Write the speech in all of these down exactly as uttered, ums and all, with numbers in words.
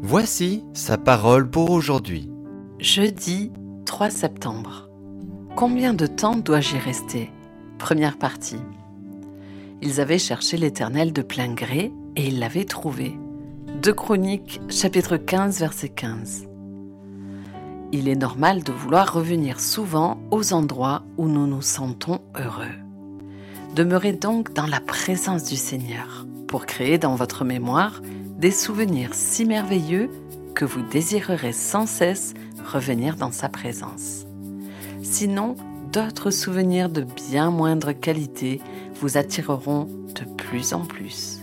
Voici sa parole pour aujourd'hui. Jeudi trois septembre. Combien de temps dois-je y rester ? Première partie. Ils avaient cherché l'Éternel de plein gré et ils l'avaient trouvé. deux Chroniques, chapitre quinze, verset quinze. Il est normal de vouloir revenir souvent aux endroits où nous nous sentons heureux. Demeurez donc dans la présence du Seigneur pour créer dans votre mémoire des souvenirs si merveilleux que vous désirerez sans cesse revenir dans sa présence. Sinon, d'autres souvenirs de bien moindre qualité vous attireront de plus en plus.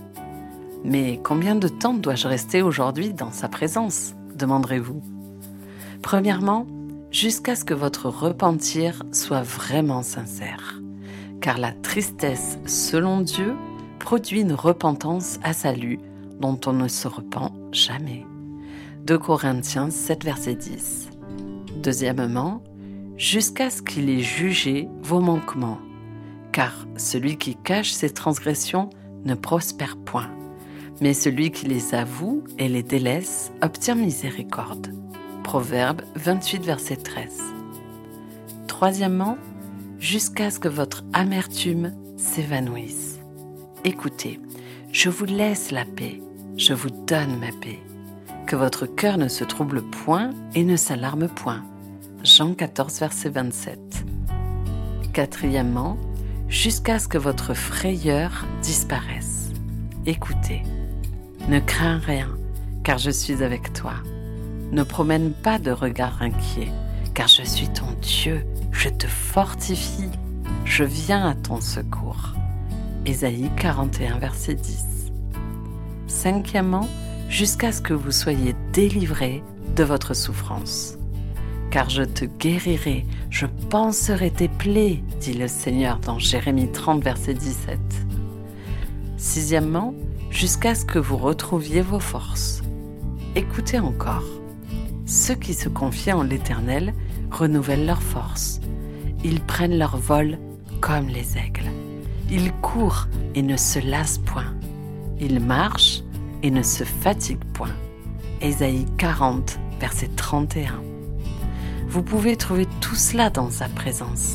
Mais combien de temps dois-je rester aujourd'hui dans sa présence ? Demanderez-vous. Premièrement, jusqu'à ce que votre repentir soit vraiment sincère. Car la tristesse, selon Dieu, produit une repentance à salut dont on ne se repent jamais. deux Corinthiens sept, verset dix. Deuxièmement, jusqu'à ce qu'il ait jugé vos manquements. Car celui qui cache ses transgressions ne prospère point, mais celui qui les avoue et les délaisse obtient miséricorde. Proverbe vingt-huit, verset treize. Troisièmement, jusqu'à ce que votre amertume s'évanouisse. Écoutez, je vous laisse la paix, je vous donne ma paix. Que votre cœur ne se trouble point et ne s'alarme point. Jean quatorze, verset vingt-sept. Quatrièmement, jusqu'à ce que votre frayeur disparaisse. Écoutez, ne crains rien, car je suis avec toi. Ne promène pas de regard inquiet, car je suis ton Dieu, je te fortifie, je viens à ton secours. Ésaïe quarante et un, verset dix. Cinquièmement, jusqu'à ce que vous soyez délivrés de votre souffrance. Car je te guérirai, je panserai tes plaies, dit le Seigneur dans Jérémie trente, verset dix-sept. Sixièmement, jusqu'à ce que vous retrouviez vos forces. Écoutez encore. Ceux qui se confient en l'Éternel renouvellent leurs forces. Ils prennent leur vol comme les aigles. Ils courent et ne se lassent point. Ils marchent et ne se fatiguent point. Ésaïe quarante, verset trente et un. Vous pouvez trouver tout cela dans sa présence.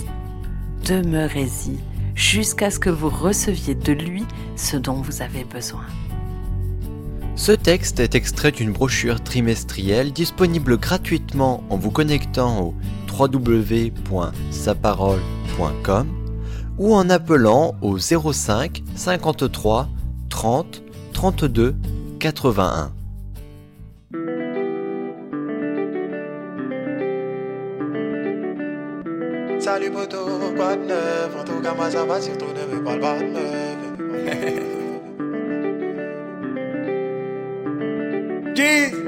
Demeurez-y jusqu'à ce que vous receviez de lui ce dont vous avez besoin. Ce texte est extrait d'une brochure trimestrielle disponible gratuitement en vous connectant au w w w point sa parole point com ou en appelant au zéro cinq cinquante-trois trente trente-deux quatre-vingt-un. Salut poto, quoi de neuf? En tout cas moi ça va, surtout ne me parle pas de neuf. G